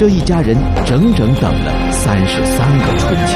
这一家人整整等了33个春秋。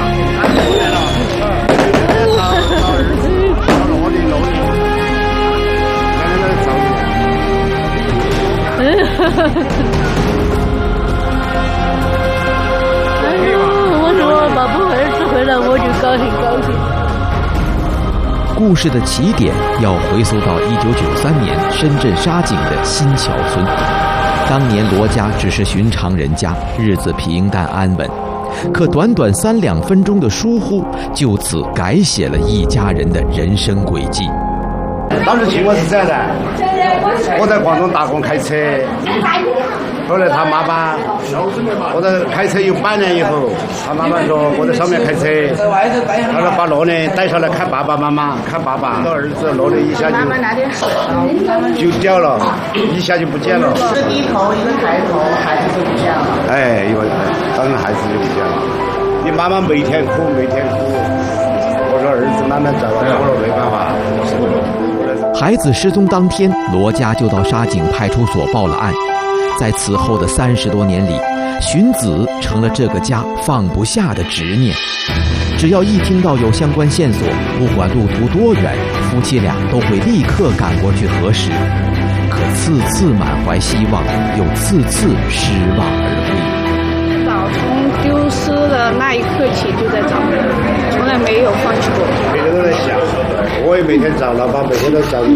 我说宝宝儿子回来我就高兴。 故事的起点要回溯到1993年深圳沙井的新桥村。当年罗家只是寻常人家，日子平淡安稳，可短短3-2分钟的疏忽，就此改写了一家人的人生轨迹。 当时情况是这样的，我在广东打工开车，后来他妈妈，我在开车有半年以后，他妈妈说我在上面开车，他说把罗呢带上来看爸爸妈妈，看爸爸，我儿子罗呢一下就掉了，一下就不见了。 一个低头，一个抬头，孩子就不见了。 哎，因为当然孩子就不见了。你妈妈每天哭，我说儿子慢慢找到，我说没办法。 孩子失踪当天，罗家就到沙井派出所报了案。在此后的30多年里，寻子成了这个家放不下的执念。只要一听到有相关线索，不管路途多远，夫妻俩都会立刻赶过去核实。可次次满怀希望，又次次失望而归。 早从丢失的那一刻起就在找，从来没有放弃过。 每天都在想，我也每天找，老爸每天都找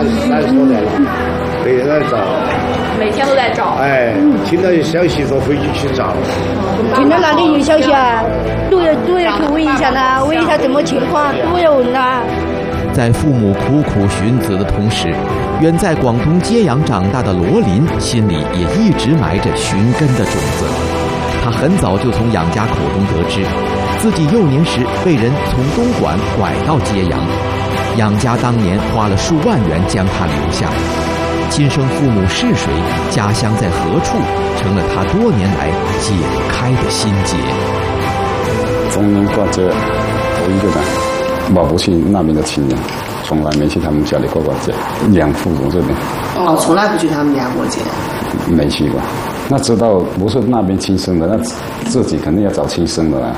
30多年了，每天在找。 每天都在找。 哎，听到有消息说回去找。 听到哪里有消息啊？都要去问一下呢，问一下什么情况，都要问啊。 在父母苦苦寻子的同时，远在广东揭阳长大的罗琳心里也一直埋着寻根的种子。他很早就从养家口中得知，自己幼年时被人从东莞拐到揭阳，养家当年花了数万元将他留下。亲生父母是谁，家乡在何处，成了他多年来解不开的心结。 逢年过节，我一个人，我不去那边的亲人，从来没去他们家里过节。养父母这边， 从来不去他们家过节。 没去过。那知道不是那边亲生的，那自己肯定要找亲生的啦。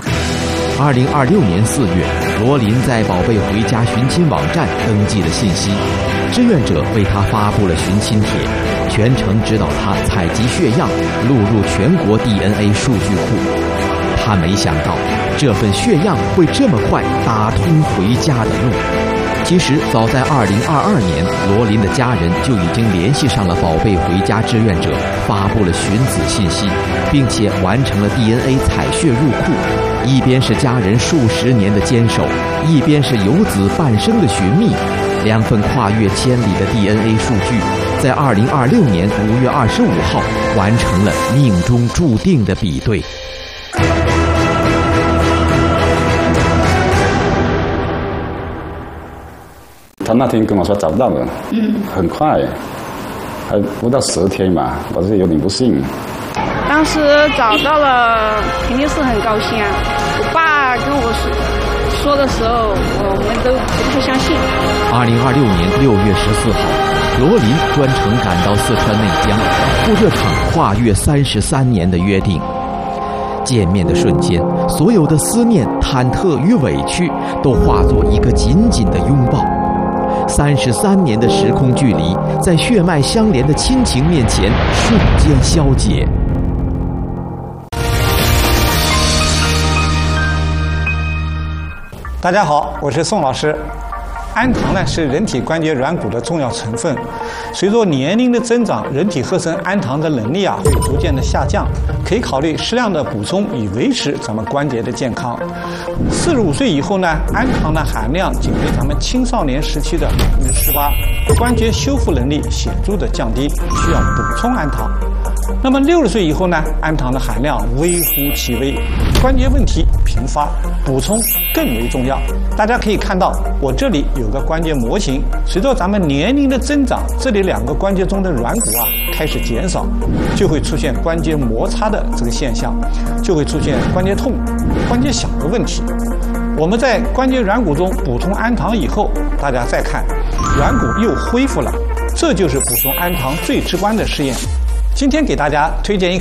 2026年4月，罗琳在宝贝回家寻亲网站登记了信息，志愿者为他发布了寻亲帖，全程指导他采集血样，录入全国 DNA 数据库。他没想到，这份血样会这么快打通回家的路。其实，早在2022年，罗琳的家人就已经联系上了宝贝回家志愿者，发布了寻子信息，并且完成了 DNA 采血入库。一边是家人数10年的坚守，一边是游子半生的寻觅，2份跨越千里的 DNA 数据，在2026年5月25号完成了命中注定的比对。 他那天跟我说找到了，很快，还不到10天吧，我是有点不信。 当时找到了，肯定是很高兴啊！我爸跟我说的时候，我们都不太相信。 2026年6月14号，罗琳专程赶到四川内江，赴这场跨越33年的约定。见面的瞬间，所有的思念、忐忑与委屈，都化作一个紧紧的拥抱。33年的时空距离，在血脉相连的亲情面前瞬间消解。 大家好，我是宋老师。氨糖呢是人体关节软骨的重要成分，随着年龄的增长，人体合成氨糖的能力会逐渐的下降，可以考虑适量的补充，以维持咱们关节的健康。45岁以后呢，氨糖的含量仅为咱们青少年时期的18%，关节修复能力显著的降低，需要补充氨糖。那么60岁以后呢，氨糖的含量微乎其微，关节问题频发，补充更为重要。大家可以看到，我这里有个关节模型，随着咱们年龄的增长，这里2个关节中的软骨开始减少，就会出现关节摩擦的这个现象，就会出现关节痛、关节小的问题。我们在关节软骨中补充氨糖以后，大家再看，软骨又恢复了，这就是补充氨糖最直观的试验。今天给大家推荐一